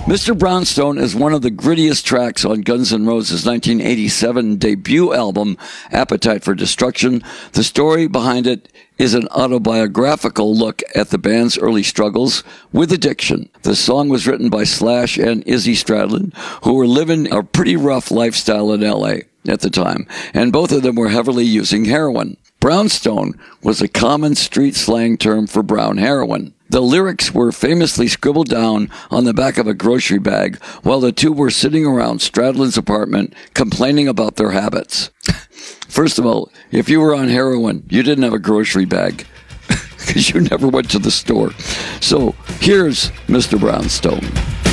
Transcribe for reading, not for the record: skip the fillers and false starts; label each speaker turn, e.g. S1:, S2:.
S1: Mr. Brownstone is one of the grittiest tracks on Guns N' Roses' 1987 debut album, Appetite for Destruction. The story behind it is an autobiographical look at the band's early struggles with addiction. The song was written by Slash and Izzy Stradlin, who were living a pretty rough lifestyle in L.A. at the time, and both of them were heavily using heroin. Brownstone was a common street slang term for brown heroin. The lyrics were famously scribbled down on the back of a grocery bag while the two were sitting around Stradlin's apartment complaining about their habits. First of all, if you were on heroin, you didn't have a grocery bag because you never went to the store. So here's Mr. Brownstone.